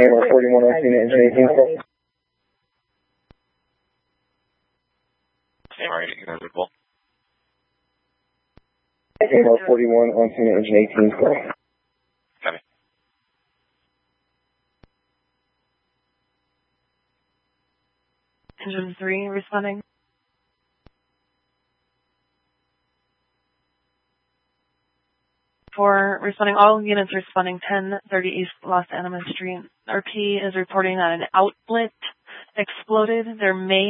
AMR 41 on scene, engine 18 call. AMR 18 visible. AMR 41 on scene, engine 18 call. Copy. Engine 3 responding. 4 responding. All units responding 1030 East Los Animas Street. RP is reporting that an outlet exploded. There may